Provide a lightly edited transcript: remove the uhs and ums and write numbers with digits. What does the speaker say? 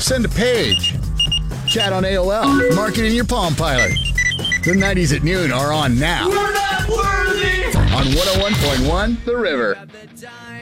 Send a page. Chat on AOL. Mark it in your Palm Pilot. The 90s at noon are on now. We're not worthy! On 101.1 The River.